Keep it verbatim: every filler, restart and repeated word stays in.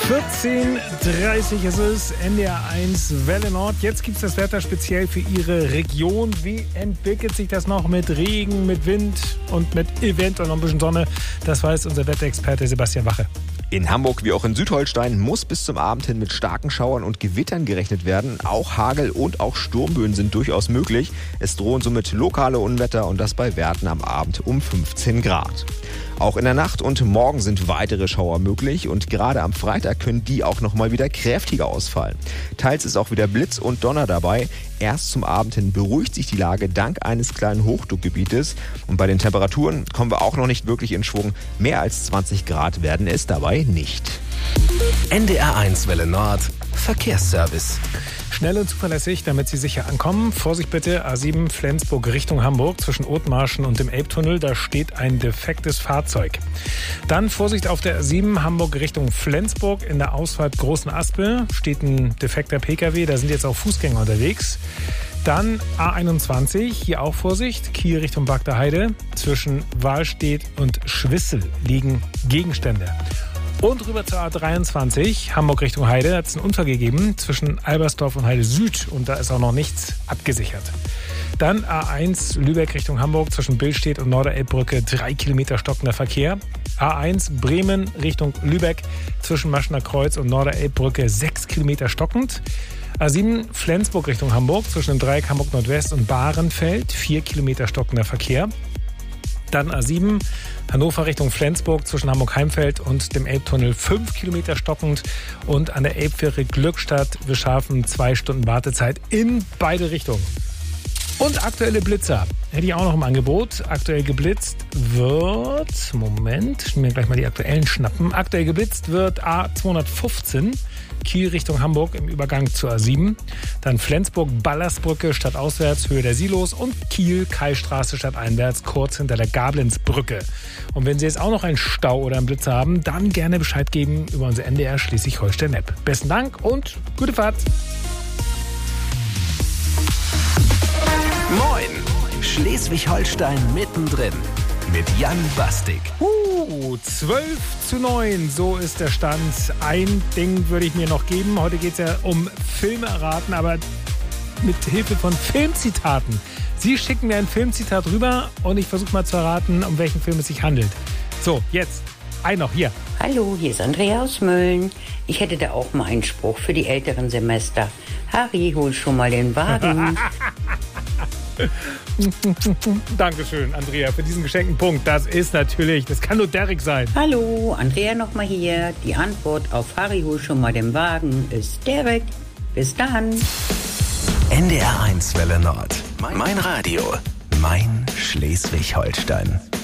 vierzehn Uhr dreißig ist es, N D R eins Welle Nord. Jetzt gibt es das Wetter speziell für Ihre Region. Wie entwickelt sich das noch mit Regen, mit Wind und mit eventuell noch ein bisschen Sonne? Das weiß unser Wetterexperte Sebastian Wache. In Hamburg wie auch in Südholstein muss bis zum Abend hin mit starken Schauern und Gewittern gerechnet werden. Auch Hagel und auch Sturmböen sind durchaus möglich. Es drohen somit lokale Unwetter und das bei Werten am Abend um fünfzehn Grad. Auch in der Nacht und morgen sind weitere Schauer möglich und gerade am Freitag können die auch nochmal wieder kräftiger ausfallen. Teils ist auch wieder Blitz und Donner dabei. Erst zum Abend hin beruhigt sich die Lage dank eines kleinen Hochdruckgebietes. Und bei den Temperaturen kommen wir auch noch nicht wirklich in Schwung. Mehr als zwanzig Grad werden es dabei nicht. N D R eins Welle Nord Verkehrsservice. Schnell und zuverlässig, damit Sie sicher ankommen. Vorsicht bitte, A sieben Flensburg Richtung Hamburg zwischen Othmarschen und dem Elbtunnel. Da steht ein defektes Fahrzeug. Dann Vorsicht auf der A sieben Hamburg Richtung Flensburg. In der Ausfahrt Großen Aspe steht ein defekter Pkw. Da sind jetzt auch Fußgänger unterwegs. Dann A einundzwanzig, hier auch Vorsicht, Kiel Richtung Bagdaheide. Zwischen Wahlstedt und Schwissel liegen Gegenstände. Und rüber zur A dreiundzwanzig, Hamburg Richtung Heide, hat es einen Unfall gegeben zwischen Albersdorf und Heide Süd und da ist auch noch nichts abgesichert. Dann A eins Lübeck Richtung Hamburg zwischen Billstedt und Norderelbbrücke, drei Kilometer stockender Verkehr. A eins Bremen Richtung Lübeck zwischen Maschener Kreuz und Norderelbbrücke, sechs Kilometer stockend. A sieben Flensburg Richtung Hamburg zwischen dem Dreieck Hamburg Nordwest und Bahrenfeld, vier Kilometer stockender Verkehr. Dann A sieben Hannover Richtung Flensburg zwischen Hamburg-Heimfeld und dem Elbtunnel, fünf Kilometer stockend. Und an der Elbfähre Glückstadt, wir schaffen zwei Stunden Wartezeit in beide Richtungen. Und aktuelle Blitzer hätte ich auch noch im Angebot. Aktuell geblitzt wird, Moment, ich mir gleich mal die aktuellen schnappen. Aktuell geblitzt wird A zweihundertfünfzehn, Kiel Richtung Hamburg im Übergang zur A sieben. Dann Flensburg-Ballersbrücke stadtauswärts, Höhe der Silos. Und Kiel-Kaistraße stadteinwärts, kurz hinter der Gablenzbrücke. Und wenn Sie jetzt auch noch einen Stau oder einen Blitzer haben, dann gerne Bescheid geben über unser N D R Schleswig-Holstein-App. Besten Dank und gute Fahrt. Moin, Schleswig-Holstein mittendrin mit Jan Bastik. Uh, zwölf zu neun, so ist der Stand. Ein Ding würde ich mir noch geben. Heute geht es ja um Filme erraten, aber mit Hilfe von Filmzitaten. Sie schicken mir ein Filmzitat rüber und ich versuche mal zu erraten, um welchen Film es sich handelt. So, jetzt, ein noch, hier. Hallo, hier ist Andrea aus Mölln. Ich hätte da auch mal einen Spruch für die älteren Semester. Harry, hol schon mal den Wagen. Dankeschön, Andrea, für diesen geschenkten Punkt. Das ist natürlich, das kann nur Derek sein. Hallo, Andrea nochmal hier. Die Antwort auf Harry, hol schon mal den Wagen ist Derek. Bis dann. N D R eins Welle Nord. Mein Radio. Mein Schleswig-Holstein.